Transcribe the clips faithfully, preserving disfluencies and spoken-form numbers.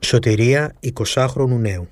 Σωτηρία εικοσάχρονου νέου.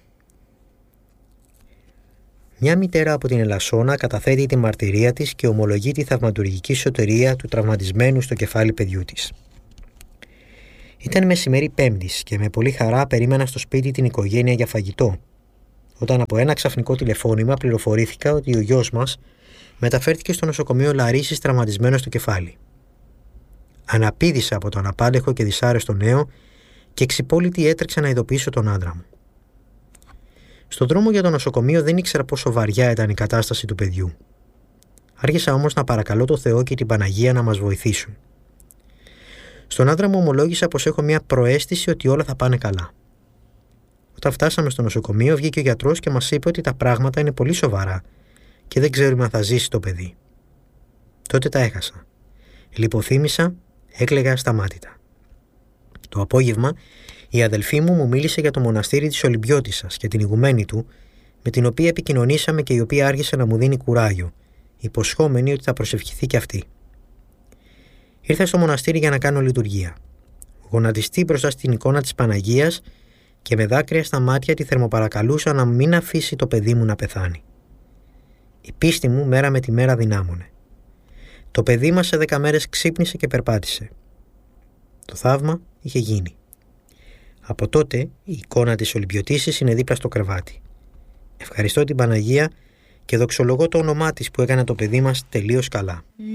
Μια μητέρα από την Ελασσόνα καταθέτει τη μαρτυρία της και ομολογεί τη θαυματουργική σωτηρία του τραυματισμένου στο κεφάλι παιδιού της. Ήταν μεσημέρι Πέμπτης και με πολύ χαρά περίμενα στο σπίτι την οικογένεια για φαγητό, όταν από ένα ξαφνικό τηλεφώνημα πληροφορήθηκα ότι ο γιος μας μεταφέρθηκε στο νοσοκομείο Λαρίσης τραυματισμένο στο κεφάλι. Αναπήδησα από το αναπάντεχο και δυσάρεστο νέο και εξυπόλυτη έτρεξα να ειδοποιήσω τον άντρα μου. Στον δρόμο για το νοσοκομείο δεν ήξερα πόσο βαριά ήταν η κατάσταση του παιδιού. Άρχισα όμως να παρακαλώ το Θεό και την Παναγία να μας βοηθήσουν. Στον άντρα μου ομολόγησα πως έχω μια προαίσθηση ότι όλα θα πάνε καλά. Όταν φτάσαμε στο νοσοκομείο, βγήκε ο γιατρός και μας είπε ότι τα πράγματα είναι πολύ σοβαρά και δεν ξέρουμε αν θα ζήσει το παιδί. Τότε τα έχασα. Λιποθύμησα, έκλαιγα ασταμάτητα. Το απόγευμα, η αδελφή μου μου μίλησε για το μοναστήρι της Ολυμπιώτισσας και την ηγουμένη του, με την οποία επικοινωνήσαμε και η οποία άρχισε να μου δίνει κουράγιο, υποσχόμενη ότι θα προσευχηθεί κι αυτή. Ήρθα στο μοναστήρι για να κάνω λειτουργία. Γονατιστή μπροστά στην εικόνα της Παναγίας και με δάκρυα στα μάτια τη θερμοπαρακαλούσα να μην αφήσει το παιδί μου να πεθάνει. Η πίστη μου μέρα με τη μέρα δυνάμωνε. Το παιδί μας σε δέκα μέρες ξύπνησε και περπάτησε. Το θαύμα είχε γίνει. Από τότε η εικόνα της Ολυμπιωτίσσης είναι δίπλα στο κρεβάτι. Ευχαριστώ την Παναγία και δοξολογώ το όνομά της που έκανε το παιδί μας τελείως καλά.